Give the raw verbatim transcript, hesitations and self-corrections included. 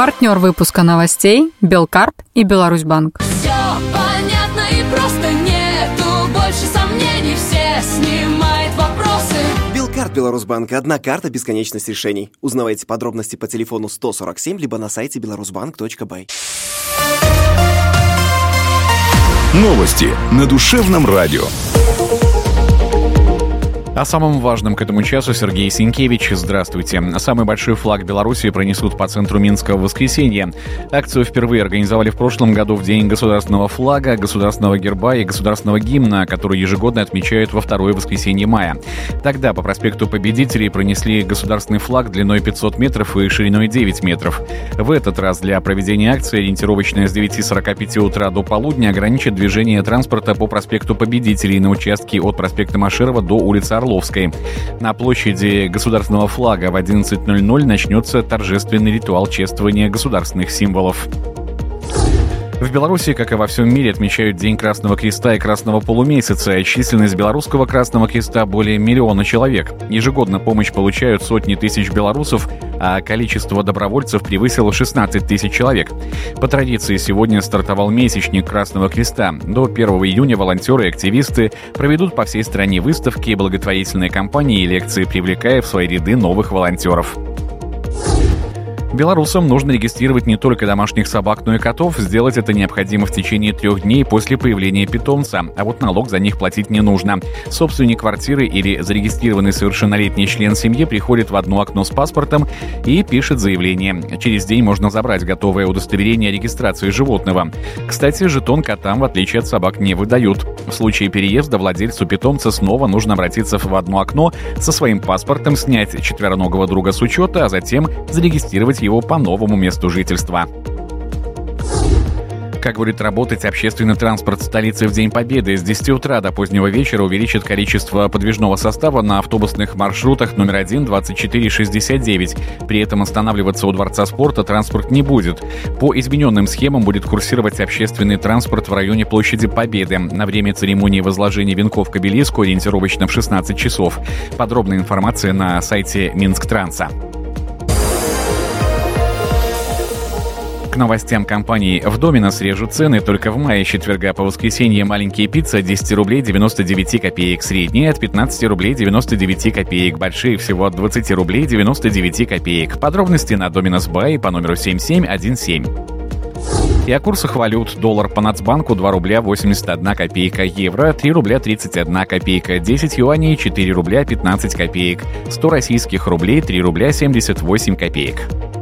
Партнер выпуска новостей Белкарт и Беларусьбанк. Все понятно и просто, нету больше сомнений, все снимает вопросы. Белкарт Беларусьбанк. Одна карта, бесконечность решений. Узнавайте подробности по телефону сто сорок семь, либо на сайте беларусьбанк точка бай. Новости на душевном радио. О самом важном к этому часу Сергей Сенкевич. Здравствуйте. Самый большой флаг Беларуси пронесут по центру Минска в воскресенье. Акцию впервые организовали в прошлом году в День государственного флага, государственного герба и государственного гимна, который ежегодно отмечают во второе воскресенье мая. Тогда по проспекту Победителей пронесли государственный флаг длиной пятьсот метров и шириной девять метров. В этот раз для проведения акции, ориентировочная с девяти сорока пяти утра до полудня, ограничит движение транспорта по проспекту Победителей на участке от проспекта Машерова до улицы Орловской. На площади государственного флага в одиннадцать ноль ноль начнется торжественный ритуал чествования государственных символов. В Беларуси, как и во всем мире, отмечают День Красного Креста и Красного Полумесяца. Численность белорусского Красного Креста более миллиона человек. Ежегодно помощь получают сотни тысяч белорусов, а количество добровольцев превысило шестнадцать тысяч человек. По традиции, сегодня стартовал месячник Красного Креста. До первого июня волонтеры и активисты проведут по всей стране выставки, благотворительные кампании и лекции, привлекая в свои ряды новых волонтеров. Белорусам нужно регистрировать не только домашних собак, но и котов. Сделать это необходимо в течение трех дней после появления питомца, а вот налог за них платить не нужно. Собственник квартиры или зарегистрированный совершеннолетний член семьи приходит в одно окно с паспортом и пишет заявление. Через день можно забрать готовое удостоверение о регистрации животного. Кстати, жетон котам, в отличие от собак, не выдают. В случае переезда владельцу питомца снова нужно обратиться в одно окно со своим паспортом, снять четвероногого друга с учета, а затем зарегистрировать его по новому месту жительства. Как будет работать общественный транспорт столицы в День Победы? С десяти утра до позднего вечера увеличит количество подвижного состава на автобусных маршрутах номер один, двадцать четыре, шестьдесят девять. При этом останавливаться у Дворца спорта транспорт не будет. По измененным схемам будет курсировать общественный транспорт в районе площади Победы. На время церемонии возложения венков к обелиску ориентировочно в шестнадцать часов. Подробная информация на сайте Минсктранса. К новостям компании в Доминос режут цены. Только в мае с четверга по воскресенье маленькие пиццы от десяти рублей девяносто девять копеек, средние от пятнадцати рублей девяносто девять копеек, большие всего от двадцати рублей девяносто девять копеек. Подробности на Domino's Buy по номеру семь семь один семь. И о курсах валют. Доллар по Нацбанку два рубля восемьдесят одна копейка, евро три рубля тридцать одна копейка, десять юаней четыре рубля пятнадцать копеек, сто российских рублей три рубля семьдесят восемь копеек.